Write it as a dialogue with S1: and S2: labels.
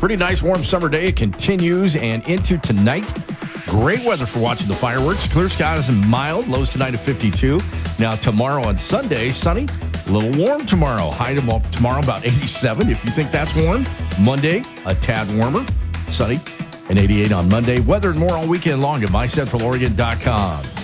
S1: Pretty nice warm summer day. It continues and into tonight. Great weather for watching the fireworks. Clear skies and mild. Lows tonight at 52. Now tomorrow on Sunday, sunny. A little warm tomorrow. High tomorrow about 87 if you think that's warm. Monday, a tad warmer. Sunny and 88 on Monday. Weather and more all weekend long at mycentraloregon.com.